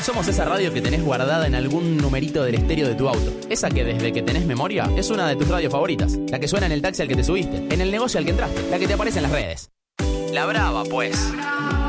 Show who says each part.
Speaker 1: Somos esa radio que tenés guardada en algún numerito del estéreo de tu auto. Esa que desde que tenés memoria es una de tus radios favoritas. La que suena en el taxi al que te subiste, en el negocio al que entraste, la que te aparece en las redes. La brava, pues.